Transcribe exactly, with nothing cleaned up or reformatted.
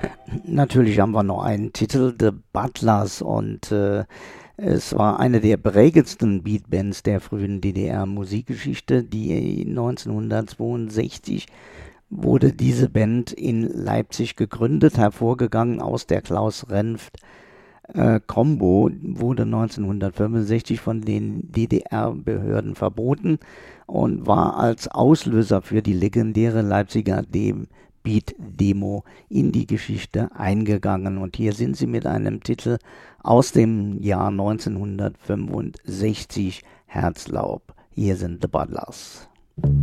Natürlich haben wir noch einen Titel, The Butlers, und äh, es war eine der prägendsten Beatbands der frühen D D R-Musikgeschichte. Die neunzehnhundertzweiundsechzig wurde diese Band in Leipzig gegründet, hervorgegangen aus der Klaus Renft äh, Combo, wurde neunzehnhundertfünfundsechzig von den D D R-Behörden verboten und war als Auslöser für die legendäre Leipziger Dem Beat-Demo in die Geschichte eingegangen. Und hier sind sie mit einem Titel aus dem Jahr neunzehnhundertfünfundsechzig, Herzlaub. Hier sind The Butlers.